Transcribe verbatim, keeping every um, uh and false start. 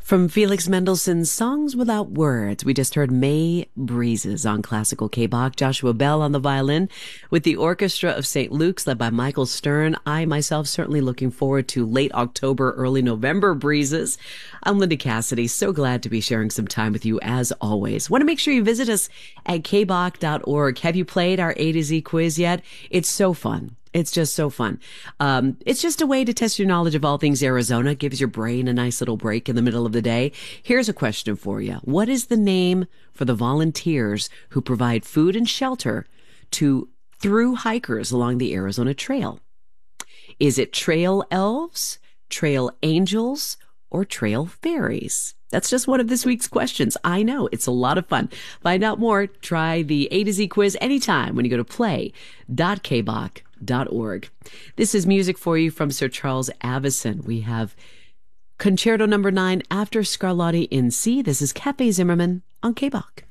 From Felix Mendelssohn's Songs Without Words, we just heard May Breezes on Classical K-Bach. Joshua Bell on the violin with the Orchestra of Saint Luke's led by Michael Stern. I myself certainly looking forward to late October, early November breezes. I'm Linda Cassidy. So glad to be sharing some time with you as always. Want to make sure you visit us at k bach dot org. Have you played our A to Z quiz yet? It's so fun. It's just so fun. Um, it's just a way to test your knowledge of all things Arizona. Gives your brain a nice little break in the middle of the day. Here's a question for you. What is the name for the volunteers who provide food and shelter to through hikers along the Arizona Trail? Is it trail elves, trail angels, or trail fairies? That's just one of this week's questions. I know, it's a lot of fun. Find out more. Try the A to Z quiz anytime when you go to play dot k bach dot org. This is music for you from Sir Charles Avison. We have Concerto number nine after Scarlatti in C. This is Cafe Zimmerman on K-Bach.